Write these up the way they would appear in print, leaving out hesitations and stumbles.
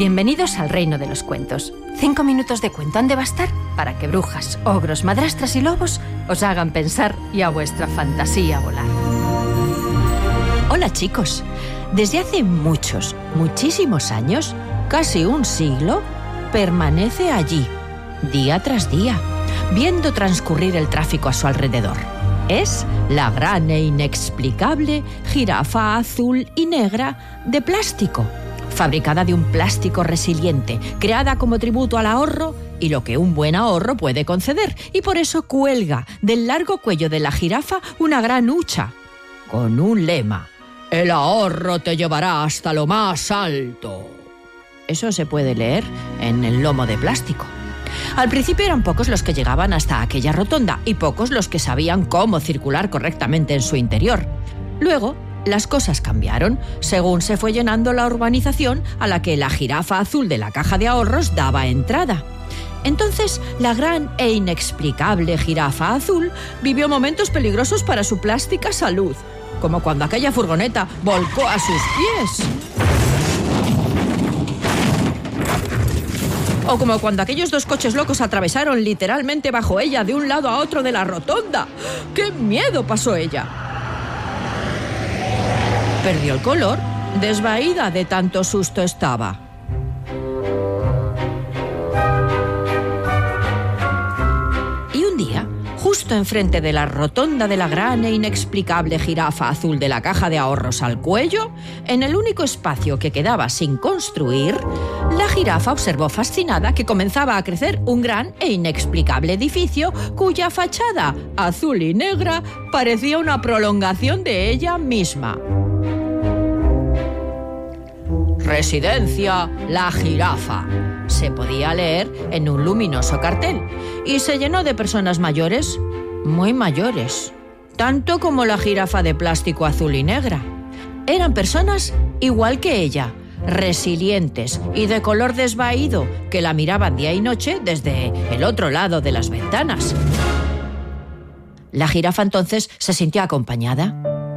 Bienvenidos al reino de los cuentos. 5 minutos de cuento han de bastar para que brujas, ogros, madrastras y lobos os hagan pensar y a vuestra fantasía volar. Hola chicos, desde hace muchísimos años, casi un siglo, permanece allí, día tras día, viendo transcurrir el tráfico a su alrededor. Es la gran e inexplicable jirafa azul y negra de plástico, fabricada de un plástico resiliente, creada como tributo al ahorro y lo que un buen ahorro puede conceder, y por eso cuelga del largo cuello de la jirafa una gran hucha, con un lema: el ahorro te llevará hasta lo más alto. Eso se puede leer en el lomo de plástico. Al principio eran pocos los que llegaban hasta aquella rotonda y pocos los que sabían cómo circular correctamente en su interior. Luego, las cosas cambiaron según se fue llenando la urbanización a la que la jirafa azul de la caja de ahorros daba entrada. Entonces, la gran e inexplicable jirafa azul vivió momentos peligrosos para su plástica salud, como cuando aquella furgoneta volcó a sus pies. O como cuando aquellos dos coches locos atravesaron literalmente bajo ella de un lado a otro de la rotonda. ¡Qué miedo pasó ella! Perdió el color, desvaída de tanto susto estaba. Y un día, justo enfrente de la rotonda de la gran e inexplicable jirafa azul de la caja de ahorros al cuello, en el único espacio que quedaba sin construir, la jirafa observó fascinada que comenzaba a crecer un gran e inexplicable edificio cuya fachada, azul y negra, parecía una prolongación de ella misma. Residencia La Jirafa, se podía leer en un luminoso cartel, y se llenó de personas mayores, muy mayores, tanto como la jirafa de plástico azul y negra. Eran personas igual que ella, resilientes y de color desvaído, que la miraban día y noche desde el otro lado de las ventanas. La jirafa entonces se sintió acompañada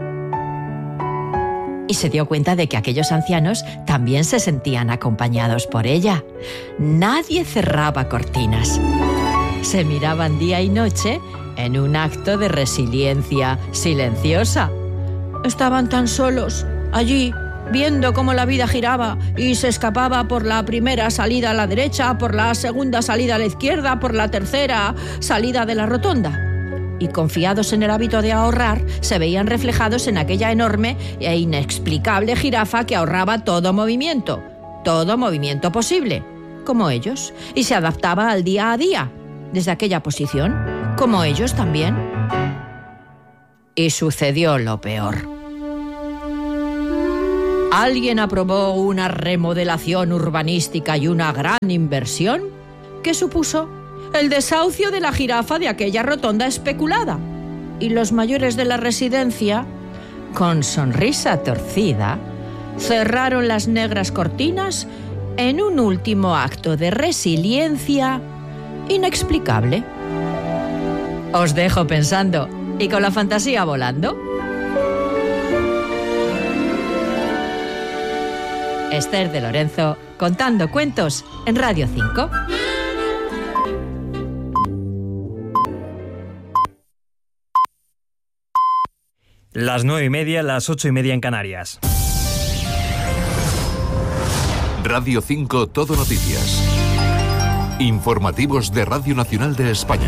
y se dio cuenta de que aquellos ancianos también se sentían acompañados por ella. Nadie cerraba cortinas. Se miraban día y noche en un acto de resiliencia silenciosa. Estaban tan solos, allí, viendo cómo la vida giraba y se escapaba por la primera salida a la derecha, por la segunda salida a la izquierda, por la tercera salida de la rotonda. Y confiados en el hábito de ahorrar, se veían reflejados en aquella enorme e inexplicable jirafa que ahorraba todo movimiento posible, como ellos, y se adaptaba al día a día, desde aquella posición, como ellos también. Y sucedió lo peor. Alguien aprobó una remodelación urbanística y una gran inversión que supuso el desahucio de la jirafa de aquella rotonda especulada. Y los mayores de la residencia, con sonrisa torcida, cerraron las negras cortinas en un último acto de resiliencia inexplicable. Os dejo pensando y con la fantasía volando. Esther de Lorenzo, contando cuentos en Radio 5. Las 9:30, las 8:30 en Canarias. Radio 5 Todo Noticias. Informativos de Radio Nacional de España.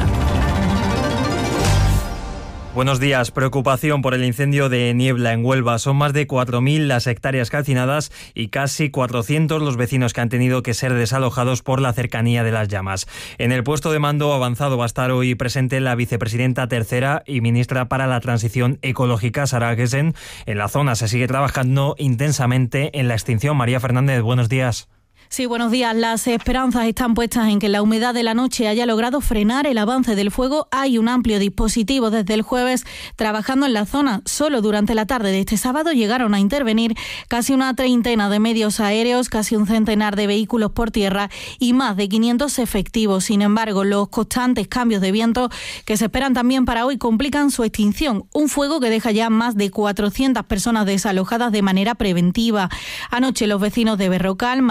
Buenos días. Preocupación por el incendio de Niebla en Huelva. Son más de 4.000 las hectáreas calcinadas y casi 400 los vecinos que han tenido que ser desalojados por la cercanía de las llamas. En el puesto de mando avanzado va a estar hoy presente la vicepresidenta tercera y ministra para la Transición Ecológica, Sara Gessen. En la zona se sigue trabajando intensamente en la extinción. María Fernández, buenos días. Sí, buenos días. Las esperanzas están puestas en que la humedad de la noche haya logrado frenar el avance del fuego. Hay un amplio dispositivo desde el jueves trabajando en la zona. Solo durante la tarde de este sábado llegaron a intervenir casi una treintena de medios aéreos, casi un centenar de vehículos por tierra y más de 500 efectivos. Sin embargo, los constantes cambios de viento que se esperan también para hoy complican su extinción. Un fuego que deja ya más de 400 personas desalojadas de manera preventiva. Anoche los vecinos de Berrocal, Marigén,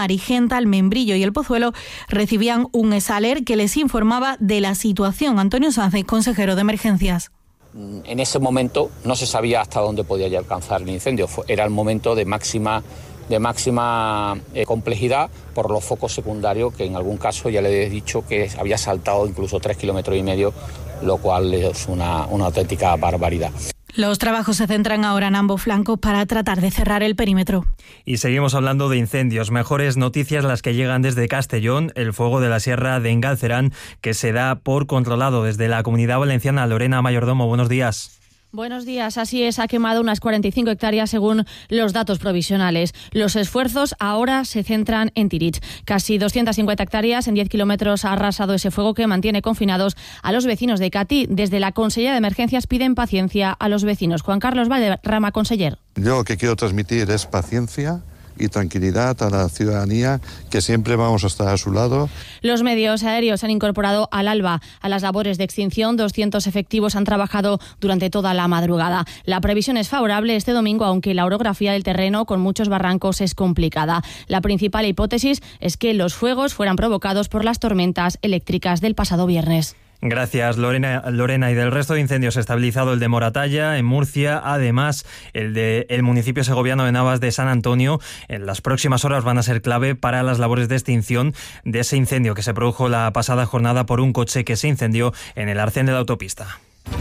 Pimienta, el Membrillo y el Pozuelo recibían un ESALER que les informaba de la situación. Antonio Sánchez, consejero de Emergencias. En ese momento no se sabía hasta dónde podía alcanzar el incendio. Era el momento de máxima complejidad por los focos secundarios, que en algún caso ya le he dicho que había saltado incluso 3,5 kilómetros, lo cual es una auténtica barbaridad. Los trabajos se centran ahora en ambos flancos para tratar de cerrar el perímetro. Y seguimos hablando de incendios. Mejores noticias las que llegan desde Castellón, el fuego de la Sierra de Engalcerán, que se da por controlado desde la Comunidad Valenciana. Lorena Mayordomo, buenos días. Buenos días. Así es, ha quemado unas 45 hectáreas según los datos provisionales. Los esfuerzos ahora se centran en Tirich. Casi 250 hectáreas en 10 kilómetros ha arrasado ese fuego que mantiene confinados a los vecinos de Catí. Desde la Consellería de Emergencias piden paciencia a los vecinos. Juan Carlos Valderrama, conseller. Yo lo que quiero transmitir es paciencia y tranquilidad a la ciudadanía, que siempre vamos a estar a su lado. Los medios aéreos han incorporado al ALBA a las labores de extinción. 200 efectivos han trabajado durante toda la madrugada. La previsión es favorable este domingo, aunque la orografía del terreno con muchos barrancos es complicada. La principal hipótesis es que los fuegos fueran provocados por las tormentas eléctricas del pasado viernes. Gracias, Lorena. Y del resto de incendios, estabilizado el de Moratalla, en Murcia, además el municipio segoviano de Navas de San Antonio. En las próximas horas van a ser clave para las labores de extinción de ese incendio que se produjo la pasada jornada por un coche que se incendió en el arcén de la autopista.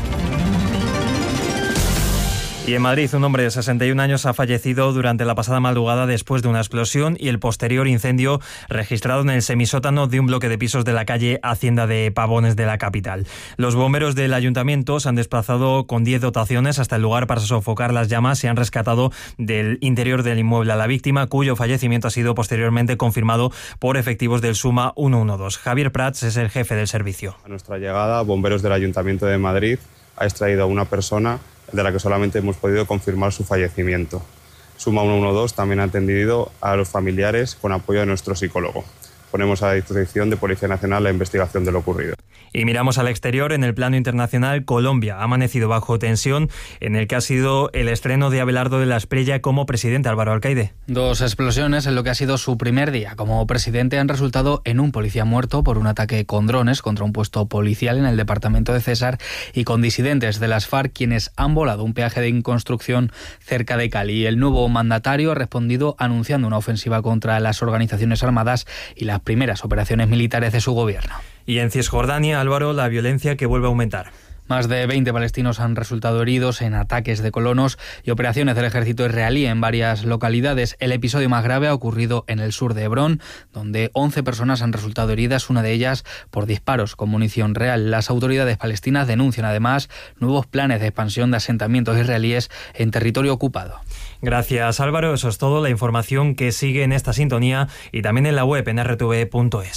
Y en Madrid, un hombre de 61 años ha fallecido durante la pasada madrugada después de una explosión y el posterior incendio registrado en el semisótano de un bloque de pisos de la calle Hacienda de Pavones de la capital. Los bomberos del ayuntamiento se han desplazado con 10 dotaciones hasta el lugar para sofocar las llamas y han rescatado del interior del inmueble a la víctima, cuyo fallecimiento ha sido posteriormente confirmado por efectivos del SUMA 112. Javier Prats es el jefe del servicio. A nuestra llegada, bomberos del Ayuntamiento de Madrid ha extraído a una persona de la que solamente hemos podido confirmar su fallecimiento. SUMA 112 también ha atendido a los familiares con apoyo de nuestro psicólogo. Ponemos a disposición de Policía Nacional la investigación de lo ocurrido. Y miramos al exterior. En el plano internacional, Colombia ha amanecido bajo tensión en el que ha sido el estreno de Abelardo de la Espriella como presidente. Álvaro Alcaide. 2 explosiones en lo que ha sido su primer día como presidente han resultado en un policía muerto por un ataque con drones contra un puesto policial en el departamento de César y con disidentes de las FARC, quienes han volado un peaje de inconstrucción cerca de Cali. El nuevo mandatario ha respondido anunciando una ofensiva contra las organizaciones armadas y las primeras operaciones militares de su gobierno. Y en Cisjordania, Álvaro, la violencia que vuelve a aumentar. Más de 20 palestinos han resultado heridos en ataques de colonos y operaciones del ejército israelí en varias localidades. El episodio más grave ha ocurrido en el sur de Hebrón, donde 11 personas han resultado heridas, una de ellas por disparos con munición real. Las autoridades palestinas denuncian además nuevos planes de expansión de asentamientos israelíes en territorio ocupado. Gracias, Álvaro. Eso es todo. La información que sigue en esta sintonía y también en la web en rtv.es.